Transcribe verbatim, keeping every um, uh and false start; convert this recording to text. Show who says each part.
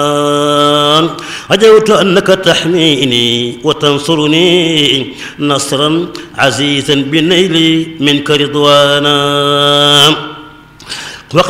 Speaker 1: عجوت أنك تحميني وتنصرني نصرا عزيزا بالنيل منك رضوانا